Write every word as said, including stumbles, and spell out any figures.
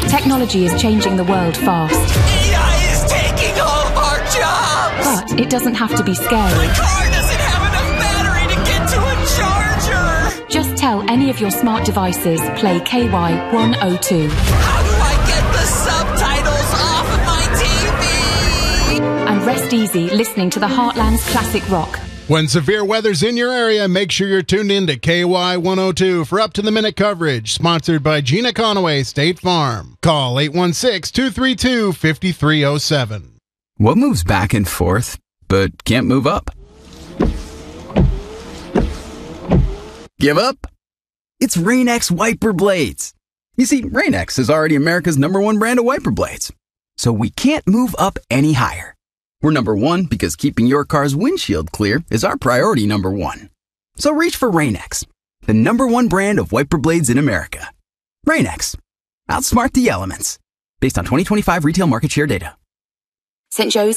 Technology is changing the world fast. A I is taking all of our jobs! But it doesn't have to be scary. My car doesn't have enough battery to get to a charger! Just tell any of your smart devices, play K Y one oh two. How do I get the subtitles off of my T V? And rest easy listening to the Heartland's classic rock. When severe weather's in your area, make sure you're tuned in to K Y one oh two for up-to-the-minute coverage. Sponsored by Gina Conaway State Farm. Call eight one six, two three two, five three oh seven. What moves back and forth, but can't move up? Give up? It's Rain-X wiper blades. You see, Rain-X is already America's number one brand of wiper blades. So we can't move up any higher. We're number one because keeping your car's windshield clear is our priority number one. So reach for Rain-X, the number one brand of wiper blades in America. Rain-X. Outsmart the elements. Based on twenty twenty-five retail market share data. Saint Joe's